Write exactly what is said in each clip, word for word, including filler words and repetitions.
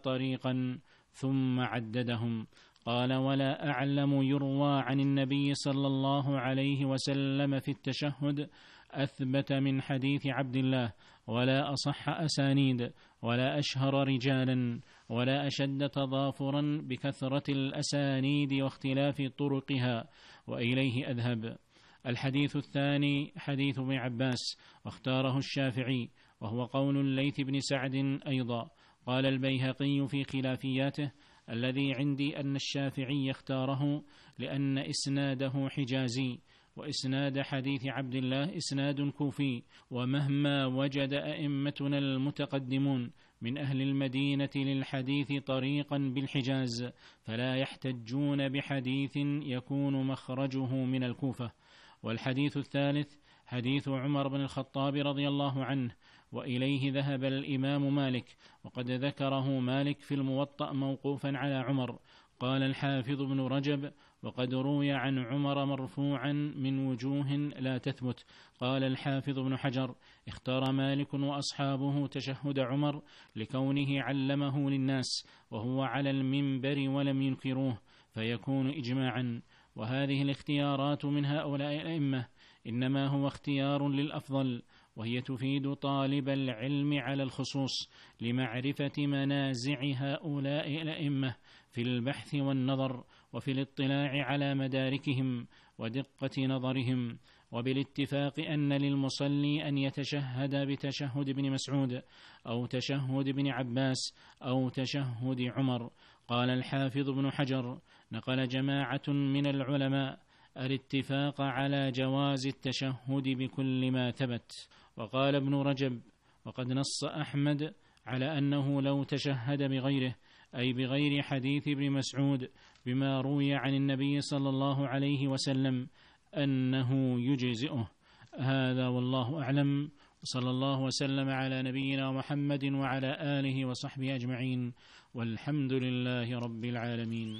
طريقا ثم عددهم. قال: ولا أعلم يروى عن النبي صلى الله عليه وسلم في التشهد أثبت من حديث عبد الله، ولا أصح أسانيد، ولا أشهر رجالا، ولا أشد تضافرا بكثرة الأسانيد واختلاف طرقها، وإليه أذهب. الحديث الثاني حديث ابن عباس، واختاره الشافعي، وهو قول الليث بن سعد أيضا. قال البيهقي في خلافياته: الذي عندي أن الشافعي اختاره لأن إسناده حجازي، وإسناد حديث عبد الله إسناد كوفي، ومهما وجد أئمتنا المتقدمون من أهل المدينة للحديث طريقا بالحجاز فلا يحتجون بحديث يكون مخرجه من الكوفة. والحديث الثالث حديث عمر بن الخطاب رضي الله عنه، وإليه ذهب الإمام مالك، وقد ذكره مالك في الموطأ موقوفا على عمر. قال الحافظ ابن رجب: وقد روي عن عمر مرفوعا من وجوه لا تثبت. قال الحافظ ابن حجر: اختار مالك وأصحابه تشهد عمر لكونه علمه للناس وهو على المنبر ولم ينكروه فيكون إجماعا. وهذه الاختيارات من هؤلاء الأئمة إنما هو اختيار للأفضل، وهي تفيد طالب العلم على الخصوص لمعرفة منازع هؤلاء الأئمة في البحث والنظر، وفي الاطلاع على مداركهم ودقة نظرهم، وبالاتفاق أن للمصلي أن يتشهد بتشهد ابن مسعود أو تشهد ابن عباس أو تشهد عمر. قال الحافظ ابن حجر: نقل جماعة من العلماء الاتفاق على جواز التشهد بكل ما ثبت. وقال ابن رجب: وقد نص أحمد على أنه لو تشهد بغيره، أي بغير حديث ابن مسعود، بما روي عن النبي صلى الله عليه وسلم أنه يجزئه. هذا والله أعلم، وصلى الله وسلم على نبينا محمد وعلى آله وصحبه أجمعين، والحمد لله رب العالمين.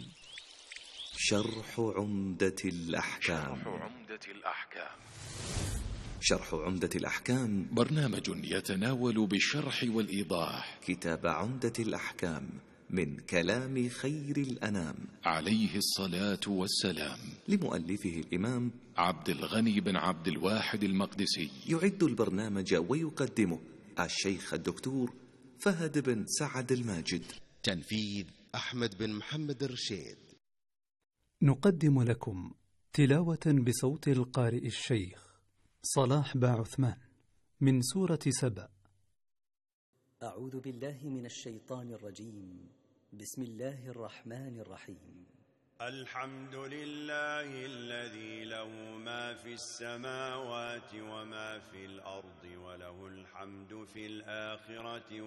شرح عمدة الأحكام. شرح عمدة الأحكام. شرح عمدة الأحكام برنامج يتناول بالشرح والإيضاح كتاب عمدة الأحكام من كلام خير الأنام عليه الصلاة والسلام، لمؤلفه الإمام عبد الغني بن عبد الواحد المقدسي. يعد البرنامج ويقدمه الشيخ الدكتور فهد بن سعد الماجد. تنفيذ أحمد بن محمد الرشيد. نقدم لكم تلاوة بصوت القارئ الشيخ صلاح با عثمان من سورة سبأ. أعوذ بالله من الشيطان الرجيم. بسم الله الرحمن الرحيم. الحمد لله الذي له ما في السماوات وما في الأرض وله الحمد في الآخرة